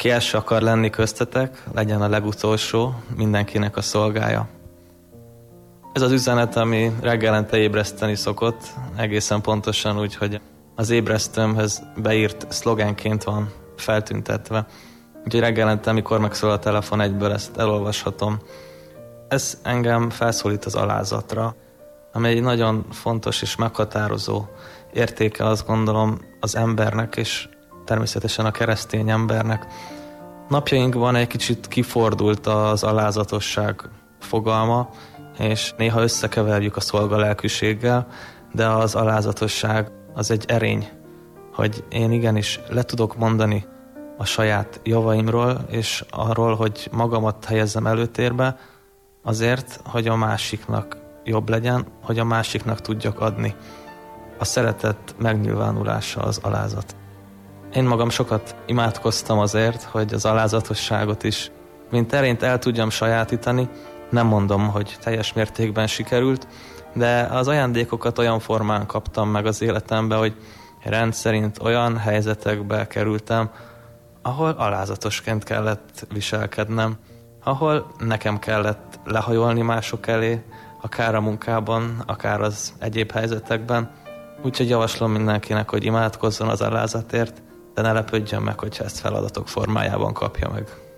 Aki első akar lenni köztetek, legyen a legutolsó, mindenkinek a szolgája. Ez az üzenet, ami reggelente ébreszteni szokott, egészen pontosan úgy, hogy az ébresztőmhöz beírt szlogenként van feltüntetve. Úgyhogy reggelente, amikor megszól a telefon, egyből ezt elolvashatom. Ez engem felszólít az alázatra, ami egy nagyon fontos és meghatározó értéke, azt gondolom, az embernek, és természetesen a keresztény embernek. Napjainkban egy kicsit kifordult az alázatosság fogalma, és néha összekeverjük a szolgalelkűséggel, de az alázatosság az egy erény, hogy én igenis le tudok mondani a saját javaimról, és arról, hogy magamat helyezzem előtérbe, azért, hogy a másiknak jobb legyen, hogy a másiknak tudjak adni. A szeretet megnyilvánulása az alázat. Én magam sokat imádkoztam azért, hogy az alázatosságot is, mint erényt el tudjam sajátítani. Nem mondom, hogy teljes mértékben sikerült, de az ajándékokat olyan formán kaptam meg az életembe, hogy rendszerint olyan helyzetekbe kerültem, ahol alázatosként kellett viselkednem, ahol nekem kellett lehajolni mások elé, akár a munkában, akár az egyéb helyzetekben. Úgyhogy javaslom mindenkinek, hogy imádkozzon az alázatért, de ne lepődjön meg, hogyha ezt feladatok formájában kapja meg.